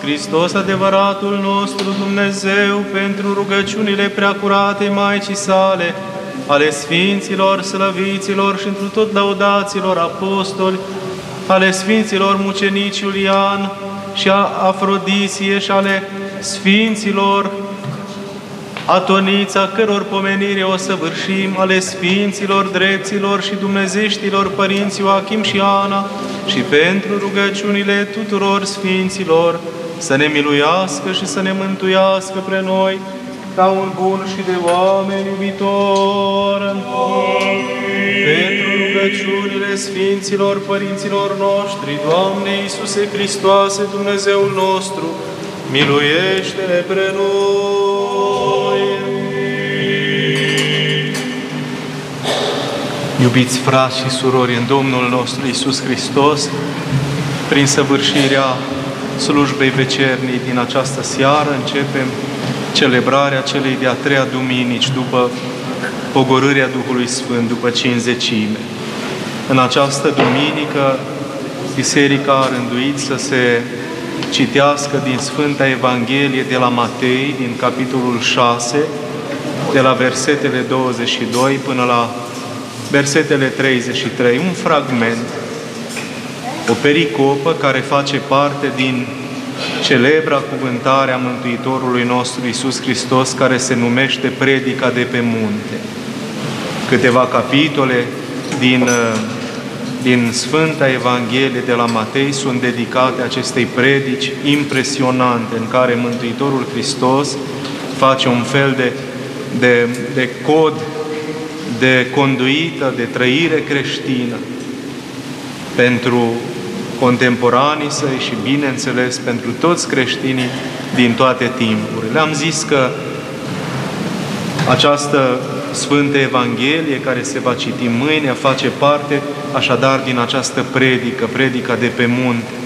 Hristos, adevăratul nostru Dumnezeu, pentru rugăciunile preacurate Maicii sale, ale Sfinților, Slăviților și întru tot lăudaților apostoli, ale Sfinților Mucenici Iulian și Afrodisie și ale Sfinților Atonița, căror pomenire o săvârșim, ale Sfinților, Drepților și Dumnezeștilor Părinți Ioachim și Ana, și pentru rugăciunile tuturor Sfinților, să ne miluiască și să ne mântuiască pre noi, ca un bun și de oameni iubitor. Pentru rugăciunile Sfinților Părinților noștri, Doamne Iisuse Hristoase, Dumnezeul nostru, miluiește-ne pre noi. Iubiți frați și surori în Domnul nostru Iisus Hristos, prin săvârșirea slujbei vecernii din această seară începem celebrarea celei de-a treia duminici după pogorârea Duhului Sfânt, după Cincizecime. În această duminică, Biserica a rânduit să se citească din Sfânta Evanghelie de la Matei, din capitolul 6, de la versetele 22 până la versetele 33, un fragment, o pericopă care face parte din celebra cuvântare a Mântuitorului nostru Iisus Hristos, care se numește Predica de pe munte. Câteva capitole din Sfânta Evanghelie de la Matei sunt dedicate acestei predici impresionante, în care Mântuitorul Hristos face un fel de cod, de conduită, de trăire creștină pentru contemporanii săi și, bineînțeles, pentru toți creștinii din toate timpurile. Am zis că această Sfântă Evanghelie, care se va citi mâine, face parte, așadar, din această predică, Predica de pe munte.